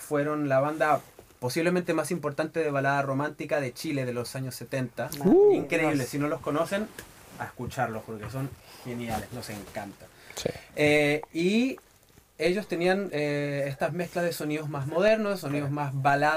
fueron la banda posiblemente más importante de balada romántica de Chile de los años 70. Increíble, si no los conocen, a escucharlos porque son geniales, nos encanta. Sí. Y ellos tenían estas mezclas de sonidos más modernos, sonidos más baladas.